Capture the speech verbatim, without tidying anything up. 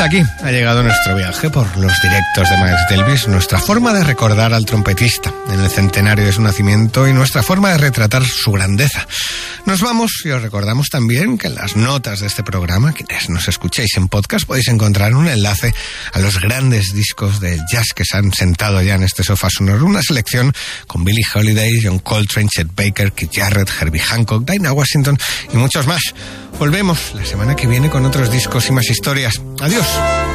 Hasta aquí ha llegado nuestro viaje por los directos de Miles Davis, nuestra forma de recordar al trompetista en el centenario de su nacimiento y nuestra forma de retratar su grandeza. Nos vamos y os recordamos también que en las notas de este programa, quienes nos escuchéis en podcast, podéis encontrar un enlace a los grandes discos del jazz que se han sentado ya en este sofá sonoro. Una selección con Billie Holiday, John Coltrane, Chet Baker, Keith Jarrett, Herbie Hancock, Dinah Washington y muchos más. Volvemos la semana que viene con otros discos y más historias. Adiós.